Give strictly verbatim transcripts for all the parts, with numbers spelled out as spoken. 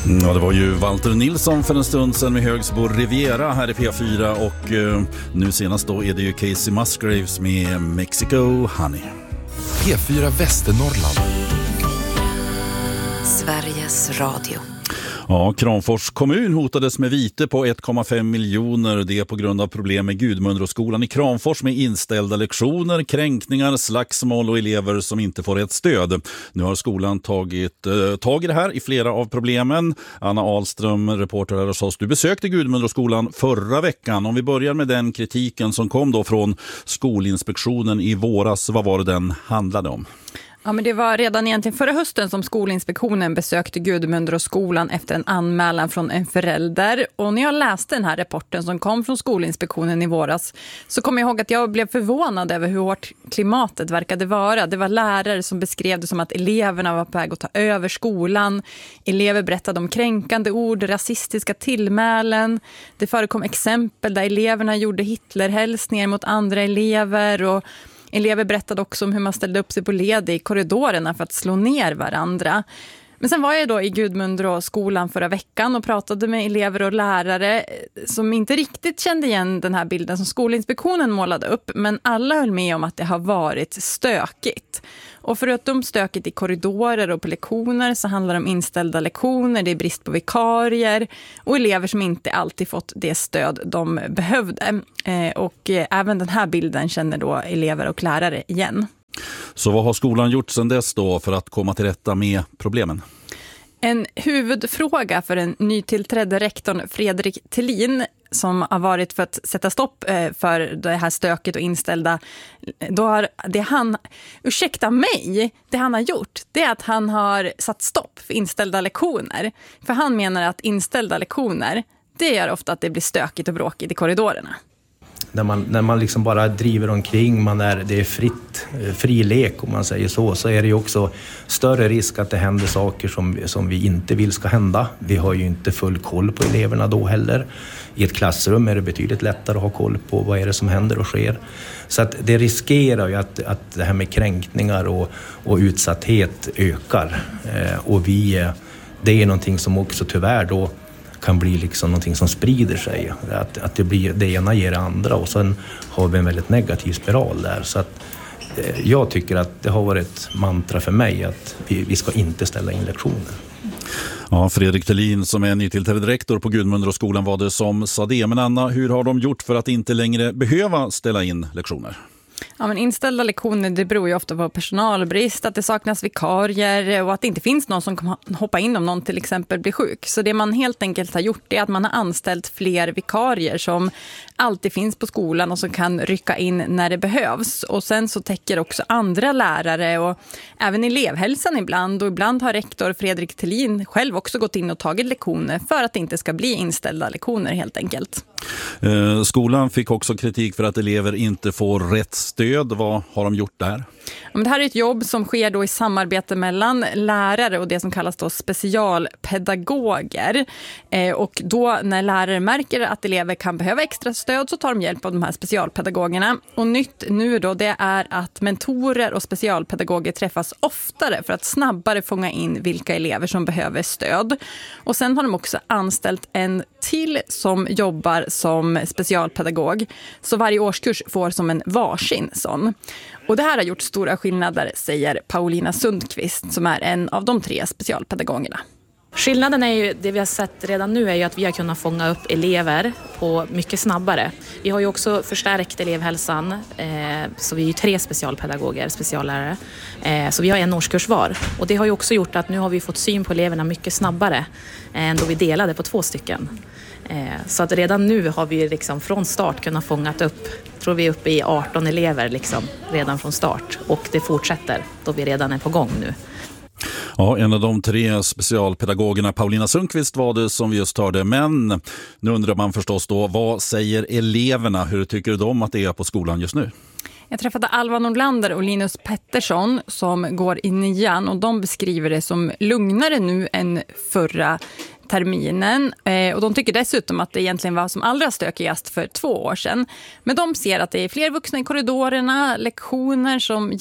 Ja, det var ju Walter Nilsson för en stund sedan med Högsbo Riviera här i P fyra och eh, nu senast då är det ju Casey Musgraves med Mexico Honey. P fyra Västernorrland. Sveriges Radio. Ja, Kramfors kommun hotades med vite på ett komma fem miljoner. Det är på grund av problem med Gudmundsskolan i Kramfors med inställda lektioner, kränkningar, slagsmål och elever som inte får rätt stöd. Nu har skolan tagit eh, tag i det här i flera av problemen. Anna Ahlström, reporter här hos oss. Du besökte Gudmundsskolan förra veckan. Om vi börjar med den kritiken som kom då från Skolinspektionen i våras. Vad var det den handlade om? Ja, men det var redan egentligen förra hösten som Skolinspektionen besökte Gudmundsskolan efter en anmälan från en förälder. Och när jag läste den här rapporten som kom från Skolinspektionen i våras så kom jag ihåg att jag blev förvånad över hur hårt klimatet verkade vara. Det var lärare som beskrev det som att eleverna var på väg att ta över skolan. Elever berättade om kränkande ord, rasistiska tillmälen. Det förekom exempel där eleverna gjorde Hitlerhälsningar mot andra elever och elever berättade också om hur man ställde upp sig på led i korridorerna för att slå ner varandra. Men sen var jag då i Gudmundsskolan förra veckan och pratade med elever och lärare som inte riktigt kände igen den här bilden som Skolinspektionen målade upp. Men alla höll med om att det har varit stökigt. Och förutom stökigt i korridorer och på lektioner så handlar det om inställda lektioner, det är brist på vikarier och elever som inte alltid fått det stöd de behövde. Och även den här bilden känner då elever och lärare igen. Så vad har skolan gjort sedan dess då för att komma till rätta med problemen? En huvudfråga för den nytillträdde rektorn Fredrik Thelin som har varit för att sätta stopp för det här stöket och inställda, då har det han, ursäkta mig, det han har gjort, det är att han har satt stopp för inställda lektioner. För han menar att inställda lektioner, det gör ofta att det blir stökigt och bråkigt i korridorerna. När man, när man liksom bara driver omkring, man är, det är fritt, fri lek om man säger så, så är det ju också större risk att det händer saker som, som vi inte vill ska hända. Vi har ju inte full koll på eleverna då heller. I ett klassrum är det betydligt lättare att ha koll på vad är det som händer och sker. Så att det riskerar ju att, att det här med kränkningar och, och utsatthet ökar. Eh, och vi, det är någonting som också tyvärr då kan bli liksom någonting som sprider sig. Att, att det, blir, det ena ger det andra och sen har vi en väldigt negativ spiral där. Så att, eh, jag tycker att det har varit ett mantra för mig att vi, vi ska inte ställa in lektioner. Ja, Fredrik Thelin som är nytillträdd rektor på Gudmundsskolan var det som sa det. Men Anna, hur har de gjort för att inte längre behöva ställa in lektioner? Ja, men inställda lektioner, det beror ju ofta på personalbrist, att det saknas vikarier och att det inte finns någon som kan hoppa in om någon till exempel blir sjuk. Så det man helt enkelt har gjort är att man har anställt fler vikarier som alltid finns på skolan och som kan rycka in när det behövs. Och sen så täcker också andra lärare och även elevhälsan ibland. Och ibland har rektor Fredrik Thelin själv också gått in och tagit lektioner för att det inte ska bli inställda lektioner helt enkelt. Eh, skolan fick också kritik för att elever inte får rätt stöd. Vad har de gjort där? Det här är ett jobb som sker då i samarbete mellan lärare och det som kallas då specialpedagoger. Eh, och då när lärare märker att elever kan behöva extra stöd så tar de hjälp av de här specialpedagogerna. Och nytt nu då det är att mentorer och specialpedagoger träffas oftare för att snabbare fånga in vilka elever som behöver stöd. Och sen har de också anställt en till som jobbar som specialpedagog. Så varje årskurs får som en varsin sån. Och det här har gjort stora skillnader, säger Paulina Sundqvist som är en av de tre specialpedagogerna. Skillnaden är ju, det vi har sett redan nu är ju att vi har kunnat fånga upp elever på mycket snabbare. Vi har ju också förstärkt elevhälsan, eh, så vi är ju tre specialpedagoger, speciallärare. Eh, så vi har en årskurs var. Och det har ju också gjort att nu har vi fått syn på eleverna mycket snabbare än då vi delade på två stycken. Eh, så att redan nu har vi liksom från start kunnat fångat upp, tror vi är uppe i arton elever liksom, redan från start. Och det fortsätter då vi redan är på gång nu. Ja, en av de tre specialpedagogerna, Paulina Sundqvist, var det som vi just hörde. Men nu undrar man förstås då, vad säger eleverna? Hur tycker de att det är på skolan just nu? Jag träffade Alva Nordlander och Linus Pettersson som går i nian och de beskriver det som lugnare nu än förra terminen. Eh, och de tycker dessutom att det egentligen var som allra stökigast för två år sedan. Men de ser att det är fler vuxna i korridorerna, lektioner som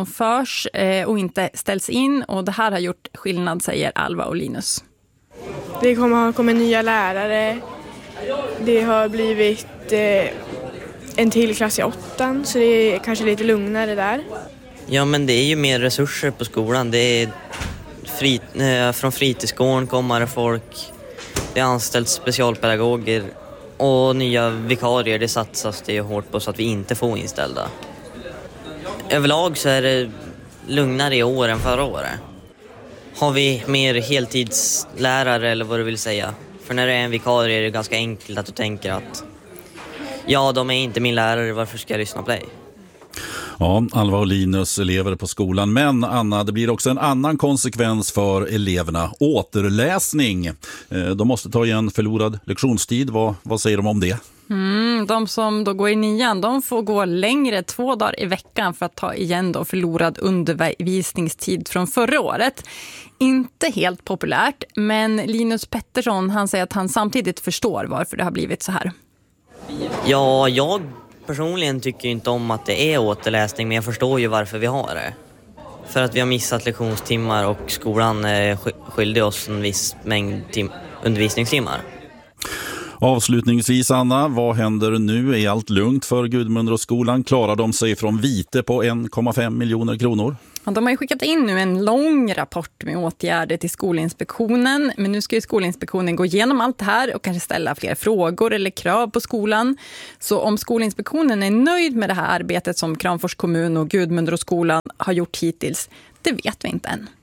genomförs eh, och inte ställs in. Och det här har gjort skillnad, säger Alva och Linus. Det kommer ha kommit nya lärare. Det har blivit eh, en till klass i åttan, så det är kanske lite lugnare där. Ja, men det är ju mer resurser på skolan. Det är fri, eh, från fritidsgården kommer folk. Det är anställt specialpedagoger och nya vikarier. Det satsas det hårt på så att vi inte får inställda. Överlag så är det lugnare i år än förra året. Har vi mer heltidslärare eller vad du vill säga? För när det är en vikarie är det ganska enkelt att du tänker att ja, de är inte min lärare, varför ska jag lyssna på dig? Ja, Alva och Linus elever på skolan. Men Anna, det blir också en annan konsekvens för eleverna. Återläsning. De måste ta igen förlorad lektionstid. Vad, vad säger de om det? Mm, de som då går i nian, de får gå längre två dagar i veckan för att ta igen då förlorad undervisningstid från förra året. Inte helt populärt, men Linus Pettersson, han säger att han samtidigt förstår varför det har blivit så här. Ja, jag personligen tycker inte om att det är återläsning, men jag förstår ju varför vi har det. För att vi har missat lektionstimmar och skolan skyldig oss en viss mängd tim- undervisningstimmar. Avslutningsvis, Anna, vad händer nu? Är allt lugnt för Gudmundsråskolan? Klarar de sig från vite på en komma fem miljoner kronor? Ja, de har ju skickat in nu en lång rapport med åtgärder till Skolinspektionen. Men nu ska ju Skolinspektionen gå igenom allt det här och kanske ställa fler frågor eller krav på skolan. Så om Skolinspektionen är nöjd med det här arbetet som Kramfors kommun och Gudmundsråskolan har gjort hittills, det vet vi inte än.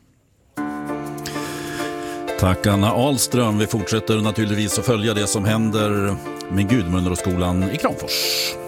Tack Anna Ahlström. Vi fortsätter naturligtvis att följa det som händer med Gudmundsråskolan i Kramfors.